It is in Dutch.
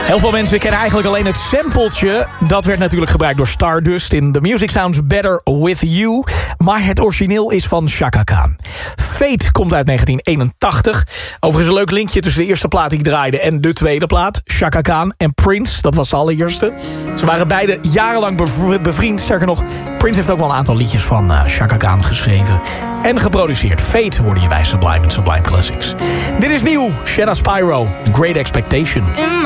Heel veel mensen kennen eigenlijk alleen het sampletje. Dat werd natuurlijk gebruikt door Stardust in The Music Sounds Better With You. Maar het origineel is van Chaka Khan. Fate komt uit 1981. Overigens een leuk linkje tussen de eerste plaat die ik draaide en de tweede plaat. Chaka Khan en Prince, dat was de allereerste. Ze waren beide jarenlang bevriend. Sterker nog, Prince heeft ook wel een aantal liedjes van Chaka Khan geschreven. En geproduceerd. Fate hoorde je bij Sublime in Sublime Classics. Dit is nieuw. Shanna Spyro, A Great Expectation.